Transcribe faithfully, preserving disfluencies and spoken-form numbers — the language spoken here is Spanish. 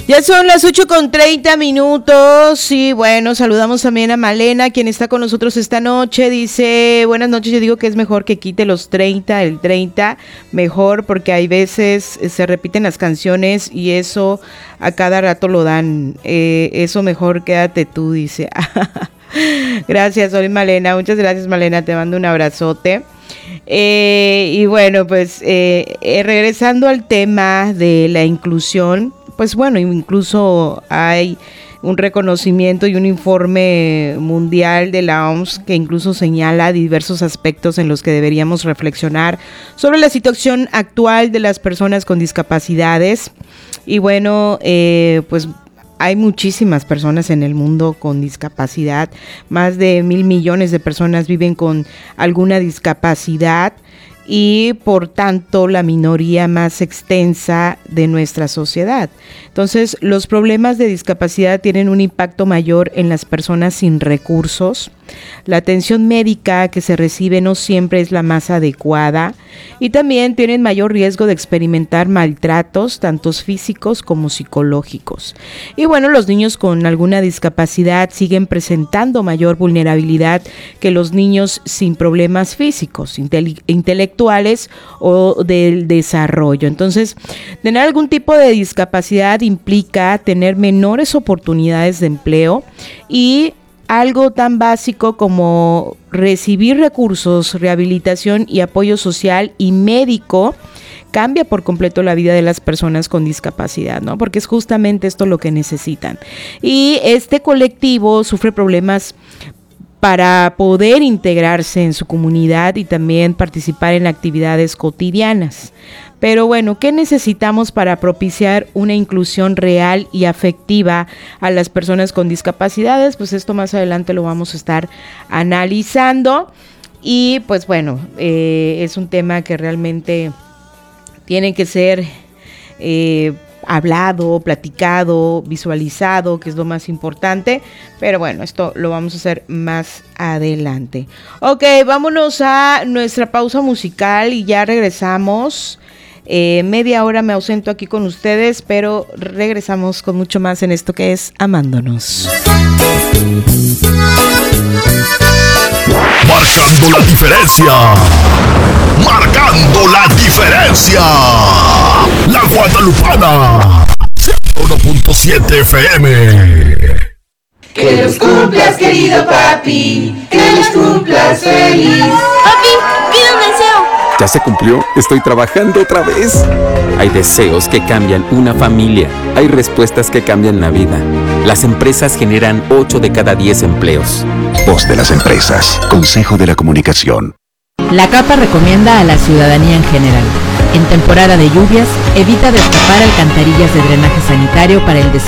Ya son las ocho con treinta minutos y bueno, saludamos también a Malena, quien está con nosotros esta noche. Dice, buenas noches, yo digo que es mejor que quite los treinta, el treinta, mejor porque hay veces se repiten las canciones y eso a cada rato lo dan. Eh, eso mejor quédate tú, dice. Gracias, soy Malena, muchas gracias Malena, te mando un abrazote. Eh, y bueno, pues eh, eh, regresando al tema de la inclusión, pues bueno, incluso hay un reconocimiento y un informe mundial de la O M S que incluso señala diversos aspectos en los que deberíamos reflexionar sobre la situación actual de las personas con discapacidades. Y bueno, eh, pues hay muchísimas personas en el mundo con discapacidad, más de mil millones de personas viven con alguna discapacidad y por tanto la minoría más extensa de nuestra sociedad. Entonces, los problemas de discapacidad tienen un impacto mayor en las personas sin recursos. La atención médica que se recibe no siempre es la más adecuada y también tienen mayor riesgo de experimentar maltratos, tanto físicos como psicológicos. Y bueno, los niños con alguna discapacidad siguen presentando mayor vulnerabilidad que los niños sin problemas físicos, intele- intelectuales o del desarrollo. Entonces, tener algún tipo de discapacidad implica tener menores oportunidades de empleo y algo tan básico como recibir recursos, rehabilitación y apoyo social y médico cambia por completo la vida de las personas con discapacidad, ¿no? Porque es justamente esto lo que necesitan. Y este colectivo sufre problemas para poder integrarse en su comunidad y también participar en actividades cotidianas. Pero bueno, ¿qué necesitamos para propiciar una inclusión real y afectiva a las personas con discapacidades? Pues esto más adelante lo vamos a estar analizando y pues bueno, eh, es un tema que realmente tiene que ser eh, hablado, platicado, visualizado, que es lo más importante, pero bueno, esto lo vamos a hacer más adelante. Ok, vámonos a nuestra pausa musical y ya regresamos. Eh, media hora me ausento aquí con ustedes, pero regresamos con mucho más en esto que es Amándonos. Marcando la diferencia. Marcando la diferencia. La Guadalupana. ciento uno punto siete F M. Que los cumplas, querido papi. Que los cumplas feliz. Papi, pide un deseo. ¿Ya se cumplió? Estoy trabajando otra vez. Hay deseos que cambian una familia. Hay respuestas que cambian la vida. Las empresas generan ocho de cada diez empleos. Voz de las empresas. Consejo de la Comunicación. La CAPA recomienda a la ciudadanía en general. En temporada de lluvias, evita destapar alcantarillas de drenaje sanitario para el desagüe.